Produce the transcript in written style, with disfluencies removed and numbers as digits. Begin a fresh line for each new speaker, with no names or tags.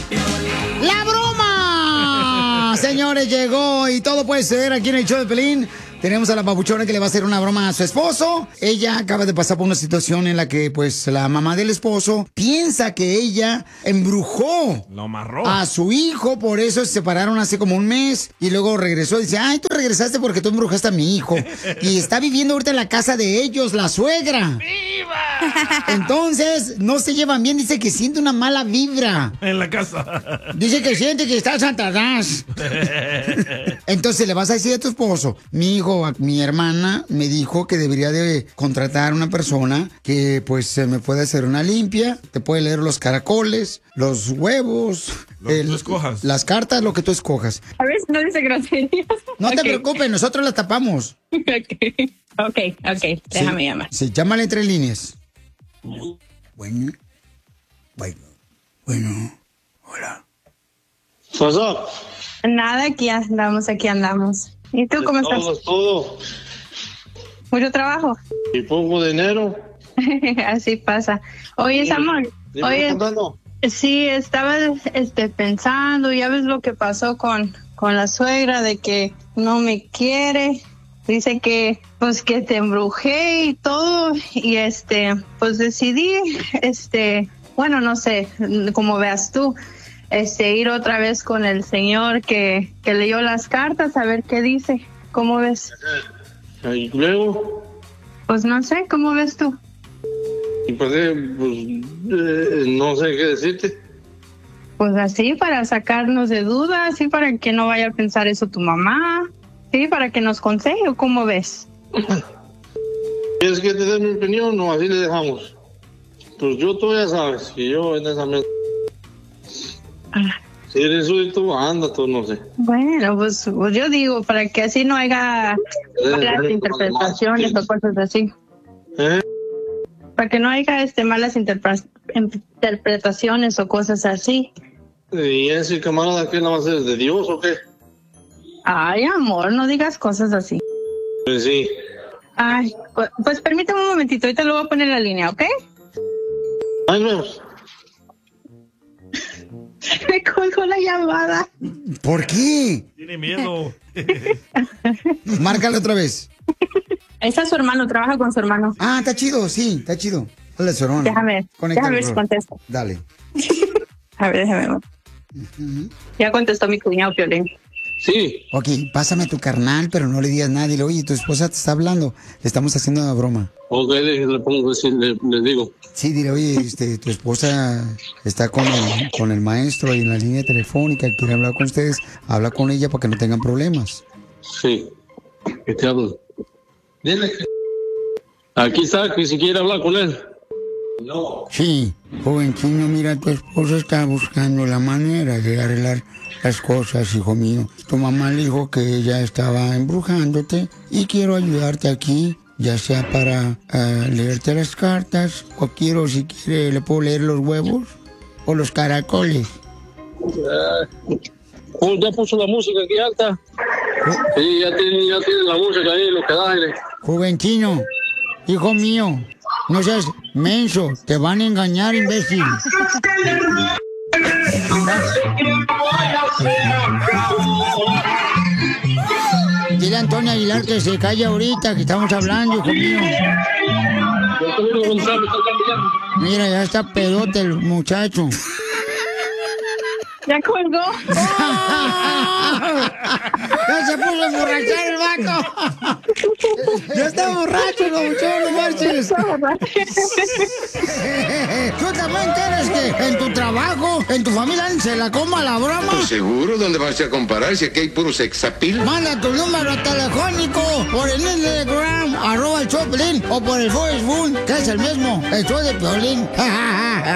¡La broma! Señores, llegó y todo puede ser aquí en el show de Pelín. Tenemos a la papuchona que le va a hacer una broma a su esposo. Ella acaba de pasar por una situación en la que, pues, la mamá del esposo piensa que ella embrujó
Lo amarró
a su hijo, por eso se separaron hace como un mes y luego regresó y dice, ay, tú regresaste porque tú embrujaste a mi hijo. Y está viviendo ahorita en la casa de ellos, la suegra. ¡Viva! Entonces, no se llevan bien, dice que siente una mala vibra.
en la casa.
Dice que siente que está Satanás. Entonces le vas a decir a tu esposo, mi hermana me dijo que debería de contratar a una persona que pues me puede hacer una limpia, te puede leer los caracoles, los huevos,
Lo que tú escojas.
las cartas, lo que tú escojas.
A ver si no dice groserías.
No te preocupes, nosotros las tapamos.
Ok, déjame llamar.
Sí, llámale en 3 líneas. Bueno, hola.
Pasó.
Nada, aquí andamos. ¿Y tú cómo estás?
Todo.
¿Mucho trabajo?
Y poco dinero.
Así pasa. Oye, amor. Oye, sí, estaba pensando, ya ves lo que pasó con la suegra, de que no me quiere. Dice que, pues, que te embrujé y todo. Y pues decidí, bueno, no sé, como veas tú, ir otra vez con el señor que leyó las cartas, a ver qué dice. ¿Cómo ves?
Y luego,
Pues no sé, ¿cómo ves tú?
y pues, no sé qué decirte.
Pues así, para sacarnos de dudas, así para que no vaya a pensar eso tu mamá, sí, para que nos aconseje, ¿o cómo ves?
¿Quieres que te dé mi opinión o así le dejamos? Pues tú ya sabes, que yo en esa mesa. Si eres tú, anda tú, no sé.
Bueno, pues yo digo, para que así no haya malas interpretaciones o cosas así.
¿Eh?
Para que no haya malas interpretaciones o cosas así.
¿Y ese camarada qué nada más es de Dios o qué?
Ay, amor, no digas cosas así.
Pues sí.
Ay, pues permítame un momentito, ahorita lo voy a poner en la línea, ¿ok?
Ahí vemos.
Me colgó la llamada.
¿Por qué?
Tiene miedo.
Márcale otra vez.
Ese es su hermano, trabaja con su hermano.
Ah, está chido, sí, está chido. Hola, su hermano.
Déjame ver si contesta.
Dale.
A ver, déjame ver. Ya contestó mi cuñado Piolín.
Sí.
Ok, pásame a tu carnal, pero no le digas nada. Dile, oye, tu esposa te está hablando. Le estamos haciendo una broma.
Ok, le pongo así, le digo.
Sí, dile, oye, tu esposa está con el maestro ahí en la línea telefónica, quiere hablar con ustedes. Habla con ella para que no tengan problemas.
Sí. ¿Qué te hablo? Dile que... Aquí está, que si quiere hablar con él. No.
Sí, jovencino, mira, tu esposa está buscando la manera de arreglar las cosas, hijo mío. Tu mamá le dijo que ella estaba embrujándote y quiero ayudarte aquí, ya sea para leerte las cartas o si quiere, le puedo leer los huevos o los caracoles.
Ya puso la música aquí alta. Sí, ya tiene la música ahí, lo que da aire.
Jovencino, hijo mío, no seas menso, te van a engañar, imbécil. Dile a Antonio Aguilar que se calle ahorita, que estamos hablando, hijo mío. Mira, ya está pedote el muchacho.
¿Ya colgó?
¡Ya se puso a emborrachar el vato! ¡Ya está borracho, no marches! ¿Tú también quieres que en tu trabajo, en tu familia, se la coma la broma?
Pues seguro, ¿dónde vas a comparar si aquí hay puro sexapil?
Manda tu número telefónico por el Instagram, @el Choplin, o por el Facebook, que es el mismo, el show de Piolín.